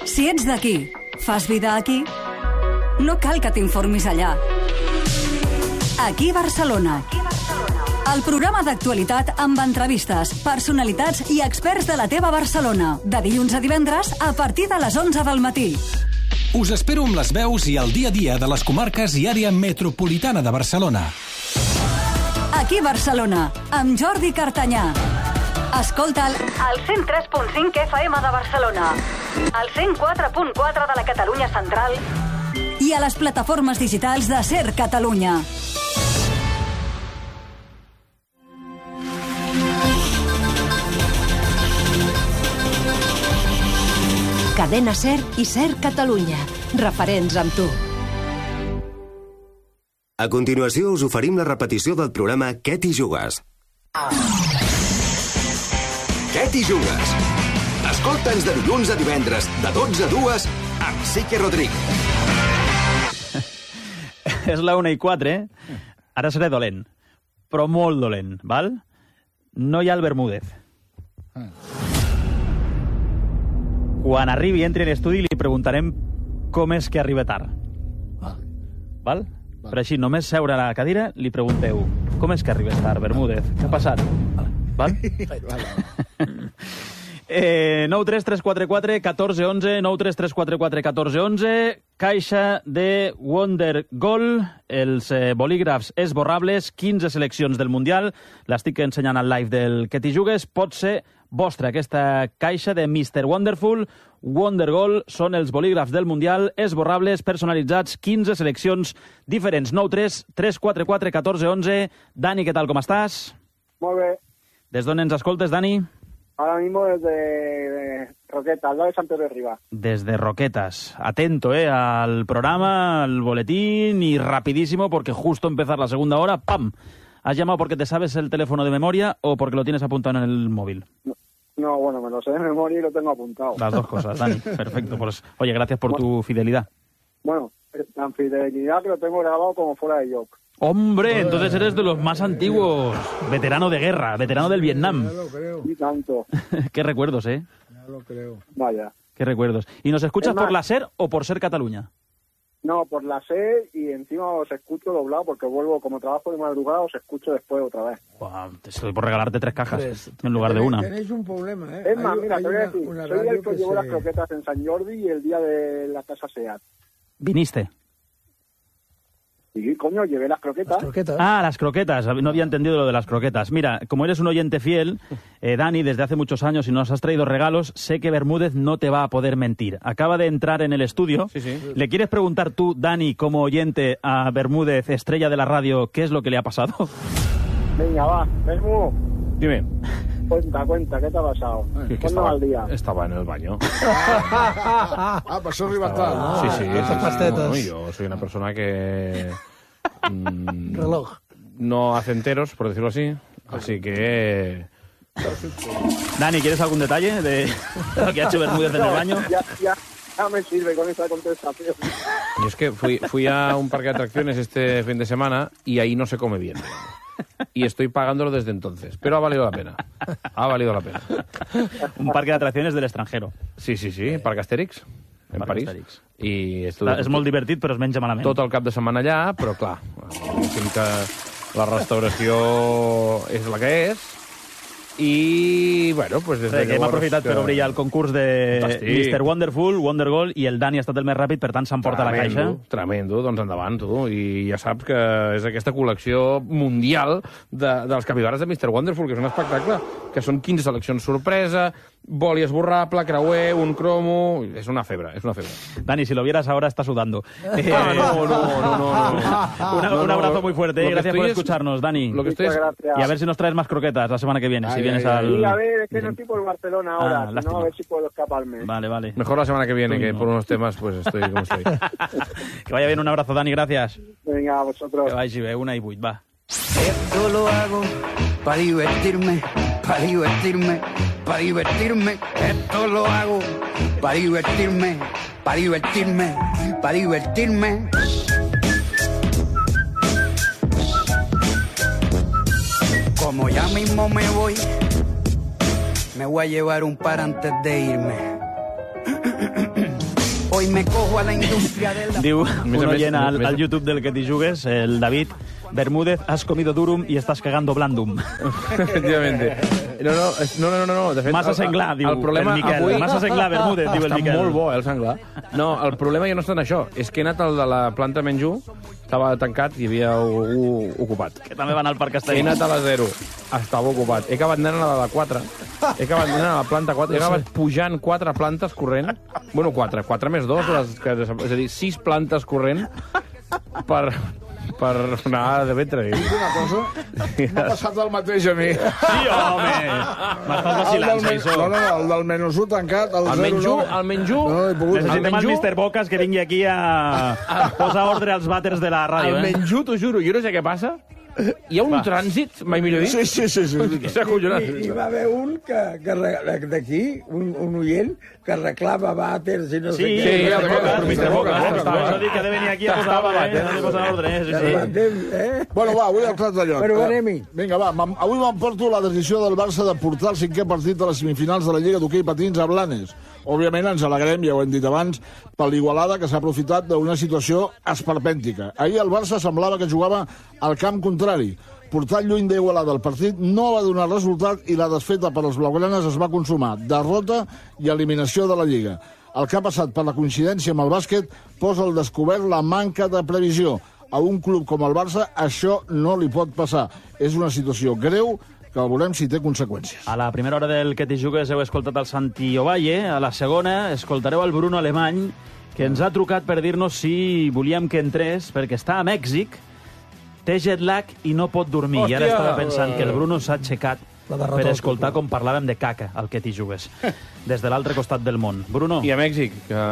Si ets d'aquí, fas vida aquí, no cal que t'informis allà. Aquí Barcelona. El programa d'actualitat amb entrevistes, personalitats i experts de la teva Barcelona. De dilluns a divendres a partir de les 11 del matí. Us espero amb les veus i el dia a dia de les comarques i àrea metropolitana de Barcelona. Aquí Barcelona, amb Jordi Cartanyà. Escolta'l al 103.5 FM de Barcelona, al 104.4 de la Catalunya Central i a les plataformes digitals de SER Catalunya. Cadena SER i SER Catalunya. Referents amb tu. A continuació us oferim la repetició del programa Què t'hi jugues? Què t'hi jugues? Escolta'ns de dilluns a divendres, de 12 a 2, amb Sique Rodríguez. És la 1:04, Ara seré dolent, però molt dolent, val? No hi ha el Bermúdez. Quan arribi i entri a l'estudi li preguntarem com és que arriba tard. Val? Però així, només seure a la cadira, li pregunteu com és que arribes tard, Bermúdez? Què ha passat? Val? 933441411, 933441411, caixa de Wonder Goal, els bolígrafs esborrables, 15 seleccions del Mundial, l'estic ensenyant al live del Que t'hi jugues, pot ser vostra, aquesta caixa de Mr. Wonderful. Wonder Goal són els bolígrafs del Mundial, esborrables, personalitzats, 15 seleccions diferents. 933441411. Dani, què tal, com estàs? Molt bé. Des d'on ens escoltes, Dani? Ahora mismo desde Roquetas, al lado de San Pedro de Riba. Desde Roquetas. Atento, al programa, al boletín y rapidísimo porque justo empezar la segunda hora, ¡pam! ¿Has llamado porque te sabes el teléfono de memoria o porque lo tienes apuntado en el móvil? No, bueno, me lo sé de memoria y lo tengo apuntado. Las dos cosas, Dani. Perfecto. Pues, oye, gracias por tu fidelidad. Bueno, tan fidelidad que lo tengo grabado como fuera de joke. ¡Hombre! Entonces eres de los más antiguos. Veterano de guerra, veterano del Vietnam. Ya lo creo. Y tanto. Qué recuerdos, ¿eh? Ya lo creo. Vaya. Qué recuerdos. ¿Y nos escuchas por la SER o por SER Cataluña? No, por la SER y encima os escucho doblado porque vuelvo, como trabajo de madrugada, os escucho después otra vez. Wow, te estoy por regalarte 3 cajas en lugar de una. Tenéis un problema, ¿eh? Es más, mira, te voy a decir, soy el que llevó las croquetas en San Jordi y el día de la casa SEAT. ¿Viniste? Sí, coño, llevé las croquetas. Ah, las croquetas. No había entendido lo de las croquetas. Mira, como eres un oyente fiel, Dani, desde hace muchos años y nos has traído regalos, sé que Bermúdez no te va a poder mentir. Acaba de entrar en el estudio. Sí. ¿Le quieres preguntar tú, Dani, como oyente, a Bermúdez, estrella de la radio, qué es lo que le ha pasado? Venga, va, Bermú. Dime. Cuenta, ¿qué te ha pasado? ¿Cuándo va el día? Estaba en el baño. Pasó Ribatal, ¿no? Sí. Pastetas. Yo soy una persona que... Reloj. No hace enteros, por decirlo así. Así que... Dani, ¿quieres algún detalle de lo que ha hecho Bermúdez en el baño? Ya me sirve con esa contestación. Y es que fui a un parque de atracciones este fin de semana y ahí no se come bien. Y estoy pagándolo desde entonces. Pero ha valido la pena. Un parque de atracciones del extranjero. Sí. Parc Astèrix, en París. Astèrix. I és molt divertit, però es menja malament. Tot el cap de setmana allà, però clar, diguéssim que la restauració és la que és. I, bueno, pues des de que hem aprofitat per obrir ja el concurs de Mr. Wonderful, Wonder Goal, i el Dani ha estat el més ràpid, per tant s'emporta la caixa. Tremendo, doncs endavant, tu. I ja saps que és aquesta col·lecció mundial dels capibars de Mr. Wonderful, que és un espectacle, que són 15 seleccions sorpresa, boli esborrable, creuer, un cromo... És una febre. Dani, si lo vieras ahora está sudando. No. Un abrazo muy fuerte. Gracias por escucharnos, Dani. Y a ver si nos traes más croquetas la semana que viene. Si vienes al... Sí, a ver, es que no estoy por Barcelona ahora, si no, a ver si puedo escaparme. Vale. Mejor la semana que viene, que por unos temas pues estoy como estoy. Que vaya bien, un abrazo, Dani, gracias. Venga, a vosotros. Que vagi bé, 1:08, va. Esto lo hago para divertirme. Esto lo hago para divertirme. Como ya mismo me voy a llevar un par antes de irme. Hoy me cojo a la industria del... Diu un oient al YouTube del que t'hi jugues, el David, Bermúdez, has comido durum y estás cagando blandum. Efectivamente. No. De fet, Massa senglar, diu el Miquel. Avui... Massa senglar, Bermúdez, diu el Miquel. Està molt bo, el senglar. No, el problema ja no està en això. És que he anat al de la planta menjú, estava tancat i hi havia algú ocupat. Que també va anar al Parc Castells. He anat a la 0, estava ocupat. He acabat anant a la 4, he acabat anant a la planta 4, he acabat pujant 4 plantes corrent. Bueno, 4 més 2, és a dir, 6 plantes corrent per anar de ventre. Una cosa, m'ha passat el mateix a mi. Sí, home! M'estàs vacilant, Saissó. No, el del menús tancat, el 0-9. El menjú... Necessitem el Mr. Bocas que vingui aquí a posar ordre als vàters de la ràdio. El menjú, t'ho juro, jo no sé què passa. Hi ha un trànsit, mai millor dit. Sí. És acollonat. I va haver un d'aquí, un oient, que reclama vàters i no sé què. Sí, Mr. Bocas. Per això dic que ha de venir aquí a posar ordre. Bueno, va, avui el plat de lloc. Però anem-hi. Vinga, va, avui m'emporto la decisió del Barça de portar el 5è partit de les semifinals de la Lliga d'Hoquei Patins a Blanes. Òbviament ens alegrem, ja ho hem dit abans, per l'Igualada, que s'ha aprofitat d'una situació esperpèntica. Ahir el Barça semblava que jugava al camp contrari. Portat lluny d'Igualada el partit no va donar resultat i la desfeta per als blaugranes es va consumar. Derrota i eliminació de la Lliga. El que ha passat per la coincidència amb el bàsquet posa al descobert la manca de previsió. A un club com el Barça això no li pot passar. És una situació greu que veurem si té conseqüències. A la primera hora del que t'hi jugues heu escoltat el Santi Ovalle, a la segona escoltareu el Bruno Alemany, que ens ha trucat per dir-nos si volíem que entrés, perquè està a Mèxic, té jet lag i no pot dormir. Hòstia! I ara estava pensant que el Bruno s'ha aixecat per escoltar com parlàvem de caca, al que t'hi jugues, des de l'altre costat del món. Bruno. I a Mèxic, que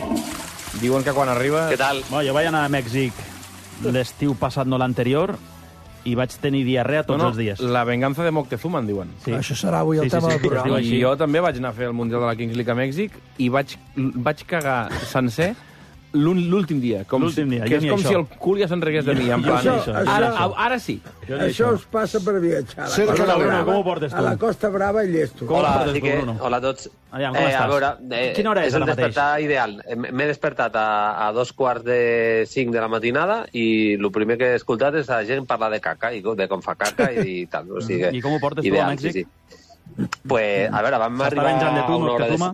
diuen que quan arriba... Què tal? Bueno, jo vaig anar a Mèxic l'estiu passat, no l'anterior, i vaig tenir diarrea tots els dies. La venganza de Moctezuma, en diuen. Sí. Això serà avui el tema del programa. I jo també vaig anar a fer el Mundial de la Kings League a Mèxic i vaig cagar sencer l'últim dia. L'últim dia, que és com si el cul ja s'enregués de mi. En plan, ara sí. Això us passa per viatjar. Com ho portes tu? A la Costa Brava i llesto. Hola, hola a tots. Aviam, com estàs? A veure, quina hora és el ara mateix? despertar ideal. M'he despertat a 2:45 de la matinada i el primer que he escoltat és la gent parlar de caca i de com fa caca i tal. O sigui, I com ho portes tu a Mèxic? Sí. Pues, a veure, vam arribar menjant de tu, a una hora Moctezuma?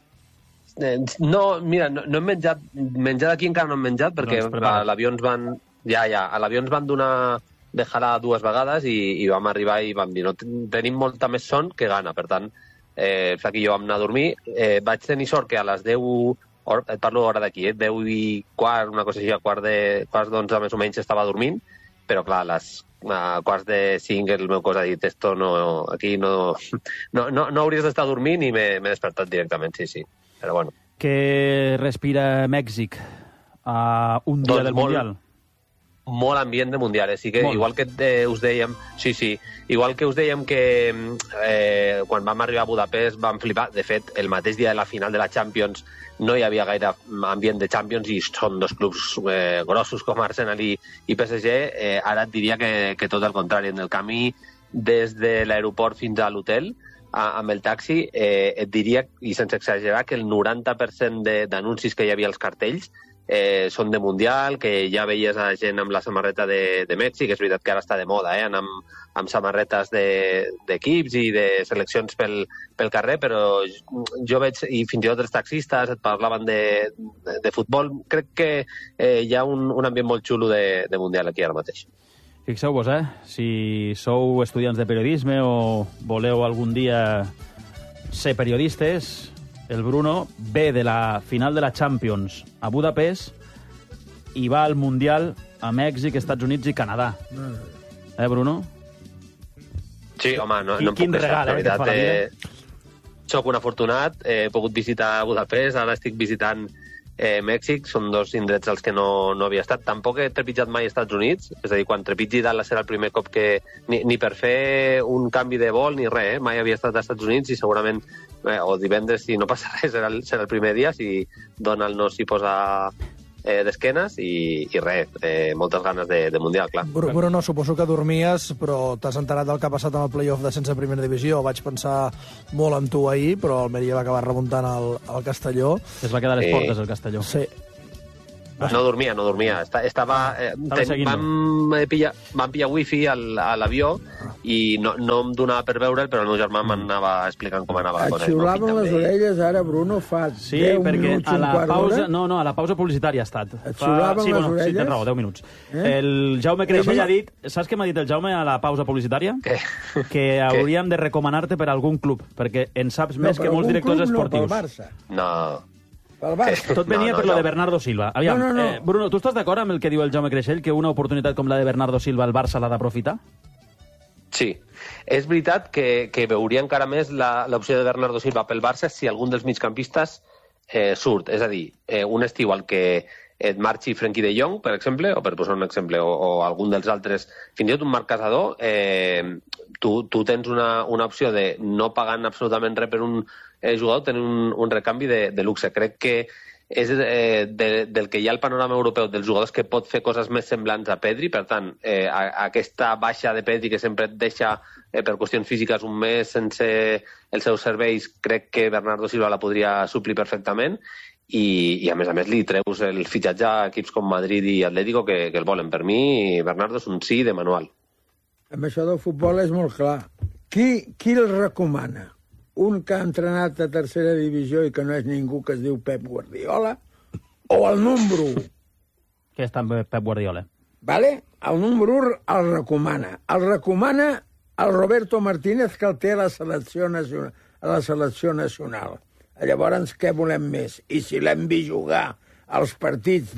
No, mira, no hem menjat. Menjar d'aquí encara no hem menjat perquè a l'avió ens van... a l'avió ens van donar de jalar 2 vegades i vam arribar i vam dir no tenim molta més son que gana, per tant el Flac i jo vam anar a dormir. Vaig tenir sort que a les 10, et parlo hora d'aquí, 10 i quart, una cosa així, a quarts d'11 més o menys estava dormint, però clar, a les quarts de 5 el meu cos ha dit esto no, aquí no hauries d'estar dormint i m'he despertat directament, sí. Però bueno. Què respira Mèxic a un dia del Mundial? Molt ambient de Mundial, sí que igual que us dèiem, igual que us dèiem que quan vam arribar a Budapest vam flipar, de fet, el mateix dia de la final de la Champions no hi havia gaire ambient de Champions i són 2 clubs grossos com Arsenal i PSG, ara et diria que tot el contrari, en el camí des de l'aeroport fins a l'hotel, amb el taxi, et diria, i sense exagerar, que el 90% d'anuncis que hi havia als cartells són de Mundial, que ja veies a gent amb la samarreta de Mèxic, és veritat que ara està de moda, anar amb samarretes d'equips i de seleccions pel carrer, però jo veig, i fins i tot els taxistes et parlaven de futbol, crec que hi ha un ambient molt xulo de Mundial aquí ara mateix. Fixeu-vos, si sou estudiants de periodisme o voleu algun dia ser periodistes, el Bruno ve de la final de la Champions a Budapest i va al Mundial a Mèxic, Estats Units i Canadà. Bruno? Sí, home, no em puc queixar, la veritat. Soc un afortunat, he pogut visitar Budapest, ara estic visitant Mèxic, són 2 indrets als que no havia estat. Tampoc he trepitjat mai als Estats Units, és a dir, quan trepitgi Dallas serà el primer cop que... Ni per fer un canvi de vol ni res, mai havia estat als Estats Units i segurament, o divendres, si no passa res, serà el primer dia, si Donald no s'hi posa d'esquenes i res, moltes ganes de Mundial, clar. Bruno, suposo que dormies, però t'has enterat del que ha passat amb el play-off de sense primera divisió. Vaig pensar molt en tu ahir, però Almeria va acabar remuntant al Castelló. Es va quedar a les portes, el Castelló. Sí. No dormia. Vam pillar wifi a l'avió i no em donava per veure'l, però el meu germà m'anava explicant com anava. Et xiulaven les orelles ara, Bruno, fa 10 minuts, un quart d'hora? No, a la pausa publicitària ha estat. Et xiulaven les orelles? Sí, tens raó, 10 minuts. El Jaume Creixell ha dit... Saps què m'ha dit el Jaume a la pausa publicitària? Què? Que hauríem de recomanar-te per algun club, perquè en saps més que molts directors esportius. No, pel Barça. No. Tot venia per lo de Bernardo Silva. Aviam, Bruno, tu estàs d'acord amb el que diu el Jaume Creixell, que una oportunitat com la de Bernardo Silva el Barça l'ha d'aprofitar? Sí. És veritat que veuria encara més l'opció de Bernardo Silva pel Barça si algun dels migcampistes surt. És a dir, un estiu al que et marxi Frenkie de Jong, per exemple, o per posar un exemple, o algun dels altres, fins i tot un Marc Casador, tu tens una opció de no pagant absolutament res per un jugador, tenir un recanvi de luxe. Crec que és del que hi ha al panorama europeu dels jugadors que pot fer coses més semblants a Pedri. Per tant, aquesta baixa de Pedri que sempre et deixa per qüestions físiques un mes sense els seus serveis, crec que Bernardo Silva la podria suplir perfectament i a més li treus el fitxatge a equips com Madrid i Atlético que el volen. Per mi, Bernardo és un sí de manual. Amb això del futbol és molt clar. Qui el recomana? Un que ha entrenat a tercera divisió i que no és ningú, que es diu Pep Guardiola, o el número 1? Que està amb Pep Guardiola. Vale? El número 1 el recomana. El recomana el Roberto Martínez, que el té a la selecció nacional. Llavors, què volem més? I si l'hem vist jugar als partits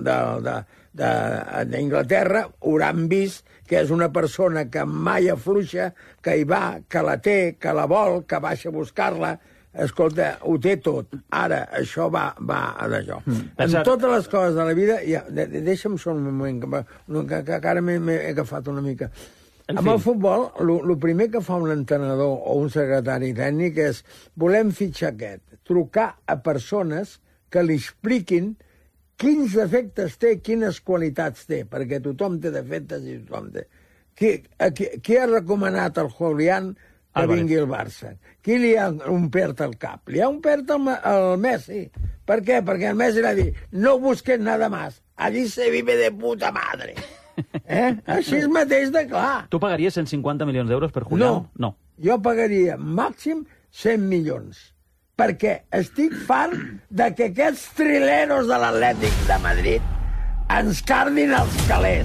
d'Inglaterra, hauran vist que és una persona que mai afluixa, que hi va, que la té, que la vol, que baixa a buscar-la. Escolta, ho té tot. Ara, això va d'allò. En totes les coses de la vida... Deixa'm sol un moment, que ara m'he agafat una mica. Amb el futbol, el primer que fa un entrenador o un secretari tècnic és volem fitxar aquest, trucar a persones que li expliquin quins defectes té, quines qualitats té, perquè tothom té defectes i tothom té. Qui ha recomanat al Julián que vingui al Barça? Qui li ha omplert el cap? Li ha omplert el Messi. Per què? Perquè el Messi l'ha dit, no busques nada más, allí se vive de puta madre. Així és mateix de clar. Tu pagaries 150 milions d'euros per Julián? No. Jo pagaria màxim 100 milions. Perquè estic fart de que aquests trileros de l'Atlètic de Madrid ens cardin els calés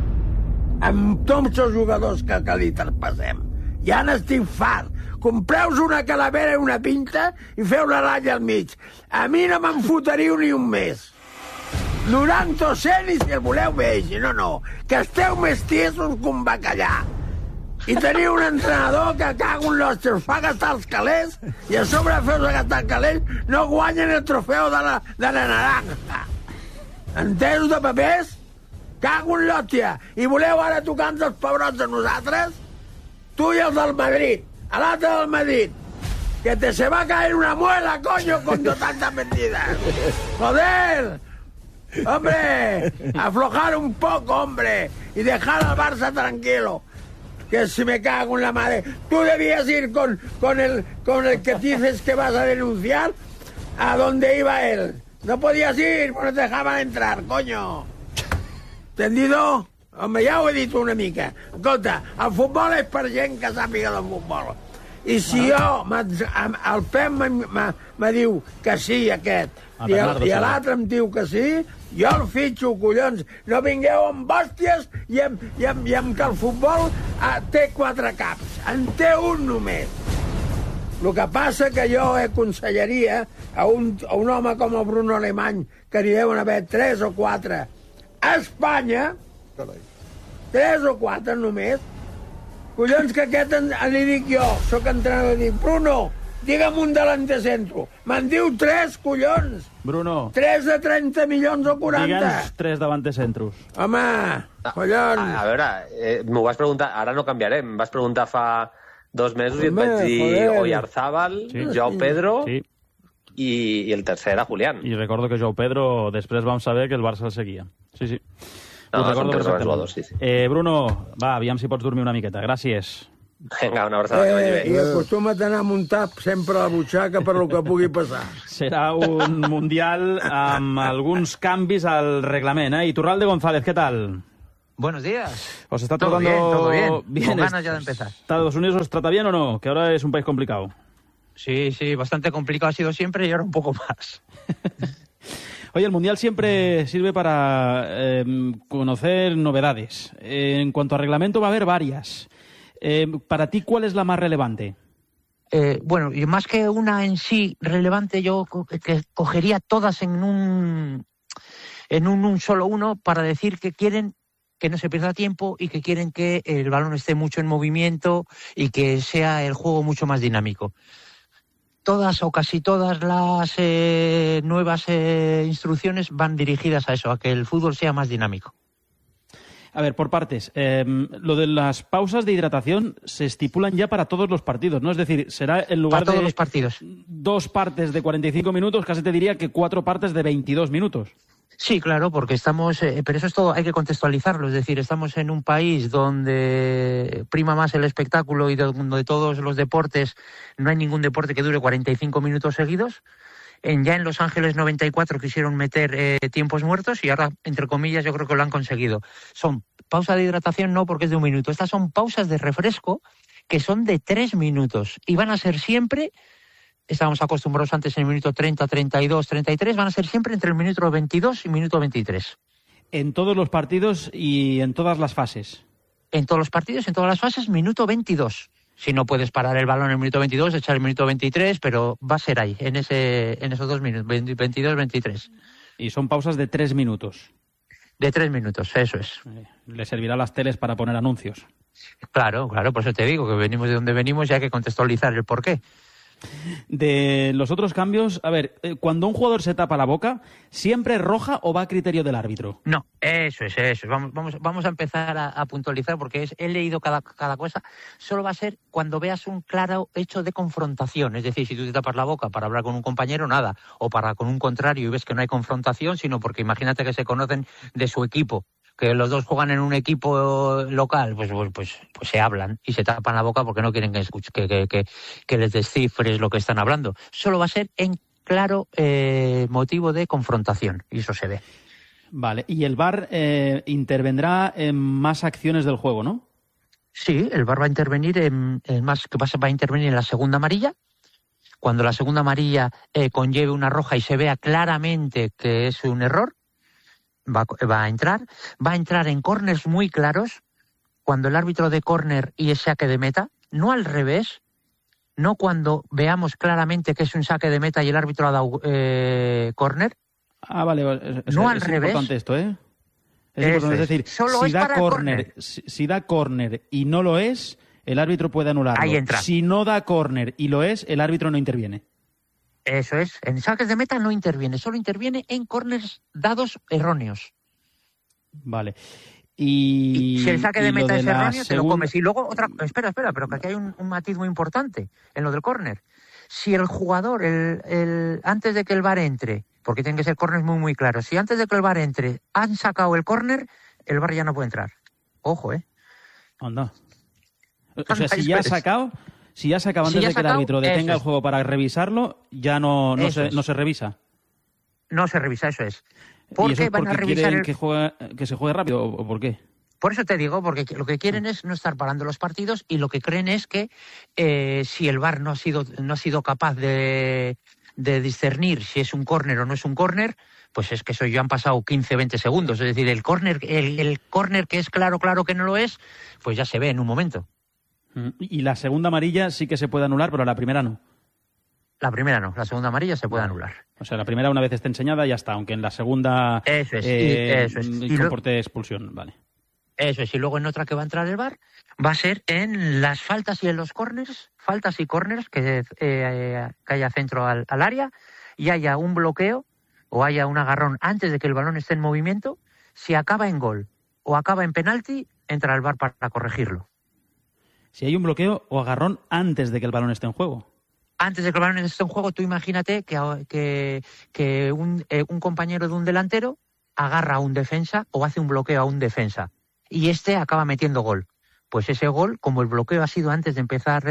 amb tots els jugadors que li traspassem. Ja n'estic fart. Compreu-vos una calavera i una pinta i feu la ratlla al mig. A mi no me'n fotríeu ni un mes. 90 o 100 i si el voleu bé, si no, no. Que esteu més tiesos que un bacallà. I teniu un entrenador que cago en l'hòstia, us fa gastar els calés i a sobre feu gastar els calés no guanyen el trofeu de la naranja. Entesos de papers? Cago en l'hòstia. I voleu ara tocar-nos els pebrots a nosaltres? Tu i els del Madrid, a l'altre del Madrid, que te se va caer una muela, coño, con tantas mentiras. Joder. Hombre, aflojar un poco, hombre, y dejar al Barça tranquilo. Que si me cago en la madre. Tú debías ir con el que dices que vas a denunciar a donde iba él. No podías ir, porque no te dejaban entrar, coño. ¿Entendido? Home, ja ho he dit una mica. Escolta, el futbol és per gent que sàpiga del futbol. I si el Pep me diu que sí, aquest, i l'altre em diu que sí, jo el fitxo, collons. No vingueu amb bòsties i amb que el futbol té 4 caps. En té un només. El que passa que jo aconsellaria a un home com el Bruno Alemany, que n'hi deuen haver 3 o 4 a Espanya, 3 o 4 només, collons, que aquest li dic jo, soc entrenador, dic, Bruno, digue'm un delante centro. Me'n diu 3, collons. Bruno. 3 de 30 milions o 40. Digue'ns 3 davante centros. Home, collons. A veure, m'ho vas preguntar, ara no canviaré, em vas preguntar fa 2 mesos i et vaig dir Oyarzábal, Joao Pedro i el tercer era Julián. I recordo que Joao Pedro després vam saber que el Barça el seguia. Sí. No, són tres jugadors, sí. Bruno, va, aviam si pots dormir una miqueta. Gràcies. Vinga, una abraçada, que vagi bé. I acostuma't a anar a muntar sempre a la butxaca per lo que pugui passar. Serà un Mundial amb alguns canvis al reglament, ¿eh? Iturralde González, ¿qué tal? Buenos días. ¿Os está todo tratando bien? Con ganas ya de empezar. ¿Estados Unidos os trata bien o no? Que ahora es un país complicado. Sí, bastante complicado ha sido siempre y ahora un poco más. Oye, el Mundial siempre sirve para conocer novedades. En cuanto a reglamento va a haber varias. Para ti, ¿cuál es la más relevante? Bueno, y más que una en sí relevante, yo que cogería todas en un solo uno para decir que quieren que no se pierda tiempo y que quieren que el balón esté mucho en movimiento y que sea el juego mucho más dinámico. Todas o casi todas las nuevas instrucciones van dirigidas a eso, a que el fútbol sea más dinámico. A ver, por partes. Lo de las pausas de hidratación se estipulan ya para todos los partidos, ¿no? Es decir, será en lugar para todos de los partidos. 2 partes de 45 minutos, casi te diría que 4 partes de 22 minutos. Sí, claro, porque estamos, pero eso es todo, hay que contextualizarlo, es decir, estamos en un país donde prima más el espectáculo y donde todos los deportes, no hay ningún deporte que dure 45 minutos seguidos. Ya en Los Ángeles 94 quisieron meter tiempos muertos y ahora, entre comillas, yo creo que lo han conseguido. Son pausa de hidratación, no porque es de 1 minuto, estas son pausas de refresco que son de 3 minutos y van a ser siempre... Estábamos acostumbrados antes en el minuto 30, 32, 33, van a ser siempre entre el minuto 22 y el minuto 23. ¿En todos los partidos y en todas las fases? En todos los partidos, en todas las fases, minuto 22. Si no puedes parar el balón en el minuto 22, echar el minuto 23, pero va a ser ahí, en esos 2 minutos, 22, 23. Y son pausas de 3 minutos. De 3 minutos, eso es. Le servirá a las teles para poner anuncios. Claro, por eso te digo que venimos de donde venimos y hay que contextualizar el porqué. De los otros cambios, a ver, cuando un jugador se tapa la boca, ¿siempre es roja o va a criterio del árbitro? No, eso es. Vamos a empezar a puntualizar porque he leído cada cosa. Solo va a ser cuando veas un claro hecho de confrontación. Es decir, si tú te tapas la boca para hablar con un compañero, nada. O para con un contrario y ves que no hay confrontación, sino porque imagínate que se conocen de su equipo, que los dos juegan en un equipo local, pues se hablan y se tapan la boca porque no quieren que les descifres lo que están hablando. Solo va a ser en claro motivo de confrontación, y eso se ve. Vale, y el VAR intervendrá en más acciones del juego, ¿no? Sí, el VAR va a intervenir va a intervenir en la segunda amarilla. Cuando la segunda amarilla conlleve una roja y se vea claramente que es un error, va a entrar en córners muy claros, cuando el árbitro de córner y es saque de meta, no al revés, no cuando veamos claramente que es un saque de meta y el árbitro ha dado córner. Ah, vale. No al revés. Importante esto, ¿eh? Es importante, es decir, si da córner y no lo es, el árbitro puede anularlo. Ahí entra. Si no da córner y lo es, el árbitro no interviene. Eso es. En saques de meta no interviene, solo interviene en córners dados erróneos. Vale. Y si el saque de meta es erróneo, te lo comes. Y luego otra... Espera, pero que aquí hay un matiz muy importante en lo del córner. Si el jugador, antes de que el VAR entre, porque tienen que ser córners muy, muy claros, si antes de que el VAR entre han sacado el córner, el VAR ya no puede entrar. Ojo, ¿eh? Anda. O sea, si ya ha sacado... Si ya se acaba antes de que el árbitro detenga el juego para revisarlo, ya no se revisa. No se revisa, eso es. ¿Y eso es porque quieren que se juegue rápido o por qué? Por eso te digo, porque lo que quieren es no estar parando los partidos y lo que creen es que si el VAR no ha sido capaz de discernir si es un córner o no es un córner, pues es que eso ya han pasado 15, 20 segundos. Es decir, el córner que es claro que no lo es, pues ya se ve en un momento. Y la segunda amarilla sí que se puede anular, pero la primera no. La primera no, la segunda amarilla se puede anular. O sea, la primera una vez esté enseñada ya está, aunque en la segunda comporte expulsión, vale. Eso es, y luego en otra que va a entrar el VAR va a ser en las faltas y en los córners, faltas y córners que haya centro al área y haya un bloqueo o haya un agarrón antes de que el balón esté en movimiento. Si acaba en gol o acaba en penalti, entra el VAR para corregirlo. Si hay un bloqueo o agarrón antes de que el balón esté en juego. Antes de que el balón esté en juego, tú imagínate que un compañero de un delantero agarra a un defensa o hace un bloqueo a un defensa y este acaba metiendo gol. Pues ese gol, como el bloqueo ha sido antes de empezar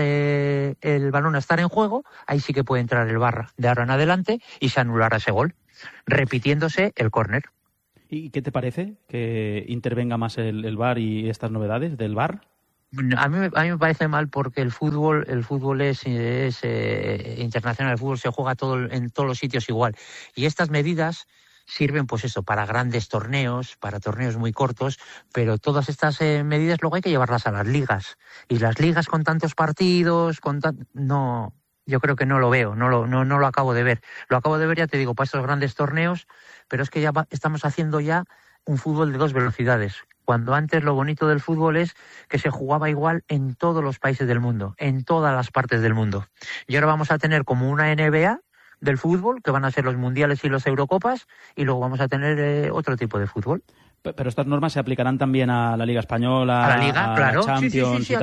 el balón a estar en juego, ahí sí que puede entrar el VAR de ahora en adelante y se anulará ese gol, repitiéndose el córner. ¿Y qué te parece que intervenga más el VAR y estas novedades del VAR? A mí me parece mal porque el fútbol es internacional, el fútbol se juega en todos los sitios igual. Y estas medidas sirven pues eso, para grandes torneos, para torneos muy cortos, pero todas estas medidas luego hay que llevarlas a las ligas. Y las ligas con tantos partidos, no, yo creo que no lo veo, no lo acabo de ver. Lo acabo de ver, ya te digo, para estos grandes torneos, pero es que ya estamos haciendo ya un fútbol de 2 velocidades. Cuando antes lo bonito del fútbol es que se jugaba igual en todos los países del mundo, en todas las partes del mundo. Y ahora vamos a tener como una NBA del fútbol, que van a ser los mundiales y los Eurocopas, y luego vamos a tener otro tipo de fútbol. Pero estas normas se aplicarán también a la Liga Española, a la Liga, claro, la Champions, sí, a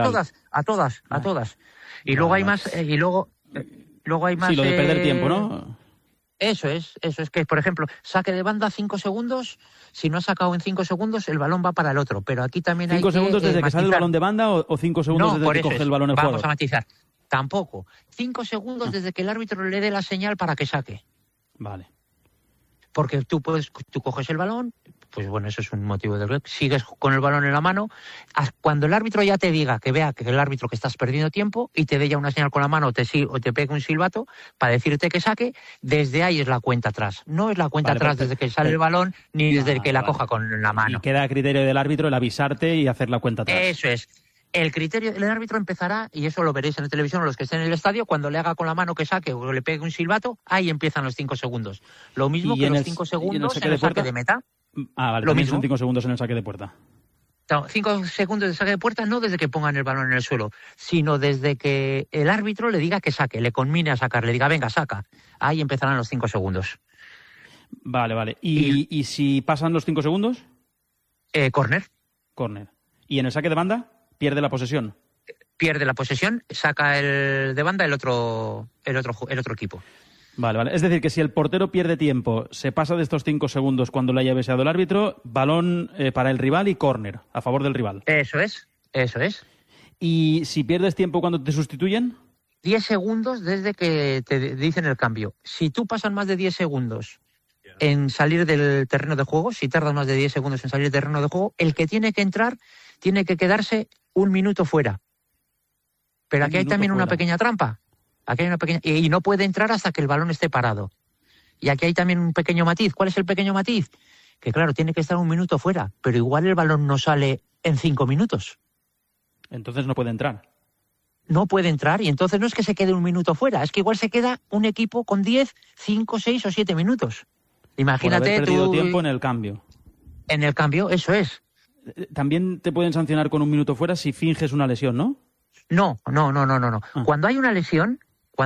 todas. Y luego hay más, y luego hay más. Sí, lo de perder tiempo, ¿no? Eso es que, por ejemplo, saque de banda 5 segundos, si no ha sacado en 5 segundos, el balón va para el otro, pero aquí también hay 5 segundos desde que sale el balón de banda o 5 segundos no, desde que coge el balón el jugador. Vamos a matizar. Tampoco. 5 segundos desde que el árbitro le dé la señal para que saque. Vale. Porque tú coges el balón, pues bueno, eso es un motivo de... Sigues con el balón en la mano. Cuando el árbitro ya te diga, que vea que el árbitro que estás perdiendo tiempo y te dé ya una señal con la mano o te pegue un silbato para decirte que saque, desde ahí es la cuenta atrás. No es la cuenta atrás desde que sale el balón ni desde que la coja con la mano. Y queda a criterio del árbitro el avisarte y hacer la cuenta atrás. Eso es. El árbitro empezará, y eso lo veréis en la televisión o los que estén en el estadio, cuando le haga con la mano que saque o le pegue un silbato, ahí empiezan los 5 segundos. Lo mismo que los 5 segundos en el saque de meta. Ah, vale, lo mismo son 5 segundos en el saque de puerta. 5 segundos de saque de puerta no desde que pongan el balón en el suelo, sino desde que el árbitro le diga que saque, le conmine a sacar, le diga, venga, saca. Ahí empezarán los 5 segundos. Vale. ¿Y si pasan los 5 segundos? Córner. ¿Y en el saque de banda? ¿Pierde la posesión? Pierde la posesión, saca el de banda el otro equipo. Vale. Es decir, que si el portero pierde tiempo, se pasa de estos 5 segundos cuando le haya beseado el árbitro, balón para el rival y córner, a favor del rival. Eso es. ¿Y si pierdes tiempo cuando te sustituyen? 10 segundos desde que te dicen el cambio. Si tú pasas más de 10 segundos en salir del terreno de juego, si tardas más de 10 segundos en salir del terreno de juego, el que tiene que entrar tiene que quedarse 1 minuto fuera. Pero aquí hay también una pequeña trampa. Y no puede entrar hasta que el balón esté parado. Y aquí hay también un pequeño matiz. ¿Cuál es el pequeño matiz? Que claro, tiene que estar 1 minuto fuera, pero igual el balón no sale en 5 minutos. Entonces no puede entrar. No puede entrar, y entonces no es que se quede 1 minuto fuera, es que igual se queda un equipo con 10, 5, 6 o 7 minutos. Imagínate por haber perdido tiempo en el cambio. En el cambio, eso es. También te pueden sancionar con 1 minuto fuera si finges una lesión, ¿no? No. Cuando hay una lesión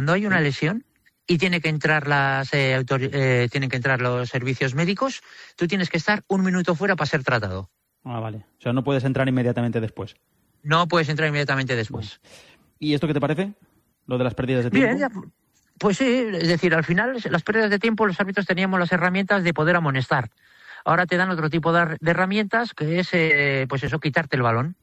y tiene que entrar tienen que entrar los servicios médicos, tú tienes que estar 1 minuto fuera para ser tratado. Ah, vale. O sea, no puedes entrar inmediatamente después. No puedes entrar inmediatamente después. ¿Y esto qué te parece? Lo de las pérdidas de tiempo. Bien, pues sí, es decir, al final las pérdidas de tiempo los árbitros teníamos las herramientas de poder amonestar. Ahora te dan otro tipo de herramientas que es, pues eso, quitarte el balón.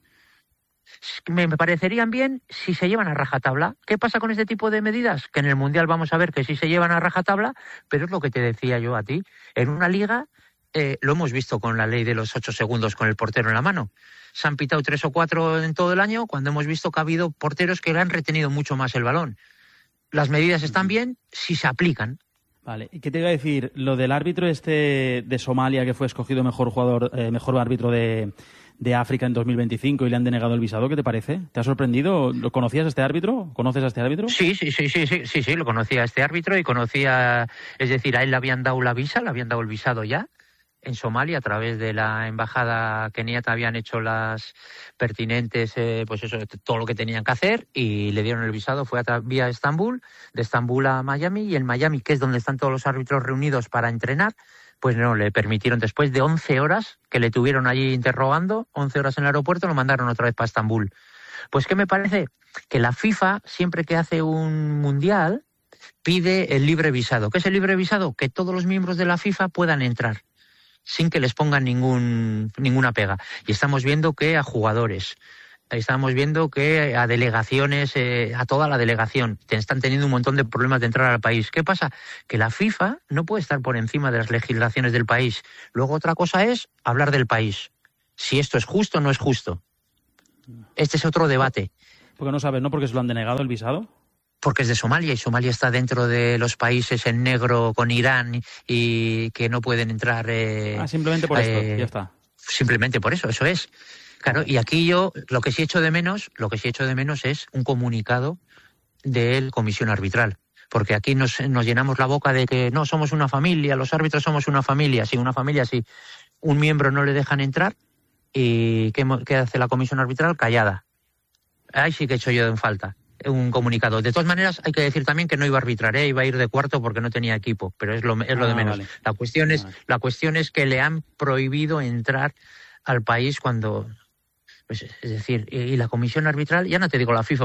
Me parecerían bien si se llevan a rajatabla. ¿Qué pasa con este tipo de medidas? Que en el Mundial vamos a ver que sí se llevan a rajatabla, pero es lo que te decía yo a ti. En una liga, lo hemos visto con la ley de los 8 segundos con el portero en la mano. Se han pitado 3 o 4 en todo el año, cuando hemos visto que ha habido porteros que le han retenido mucho más el balón. Las medidas están bien si se aplican. Vale, ¿y qué te iba a decir? Lo del árbitro de Somalia, que fue escogido mejor árbitro de África en 2025 y le han denegado el visado, ¿qué te parece? ¿Te ha sorprendido? ¿Lo conocías a este árbitro? ¿Conoces a este árbitro? Sí, lo conocía a este árbitro y es decir, a él le habían dado la visa, le habían dado el visado ya. En Somalia, a través de la embajada keniata, habían hecho las pertinentes, pues eso, todo lo que tenían que hacer y le dieron el visado. Fue vía Estambul, de Estambul a Miami, y en Miami, que es donde están todos los árbitros reunidos para entrenar, pues no, le permitieron, después de 11 horas que le tuvieron allí interrogando, 11 horas en el aeropuerto, lo mandaron otra vez para Estambul. Pues ¿qué me parece? Que la FIFA, siempre que hace un mundial, pide el libre visado. ¿Qué es el libre visado? Que todos los miembros de la FIFA puedan entrar sin que les pongan ninguna pega. Y estamos viendo que a jugadores, estamos viendo que a delegaciones, a toda la delegación, están teniendo un montón de problemas de entrar al país. ¿Qué pasa? Que la FIFA no puede estar por encima de las legislaciones del país. Luego otra cosa es hablar del país. Si esto es justo o no es justo. Este es otro debate. Porque no sabes, ¿no? Porque se lo han denegado el visado. Porque es de Somalia y Somalia está dentro de los países en negro con Irán y que no pueden entrar. Simplemente por esto, ya está. Simplemente por eso es. Claro, y aquí yo lo que sí echo de menos es un comunicado de la comisión arbitral. Porque aquí nos llenamos la boca de que no somos una familia, los árbitros somos una familia. Sí, una familia, sí. Un miembro no le dejan entrar y ¿qué hace la comisión arbitral? Callada. Ahí sí que echo yo en falta un comunicado. De todas maneras, hay que decir también que no iba a arbitrar, iba a ir de cuarto porque no tenía equipo, pero es lo de menos. Vale. La cuestión es que le han prohibido entrar al país cuando... Pues, es decir, y la comisión arbitral, ya no te digo la FIFA,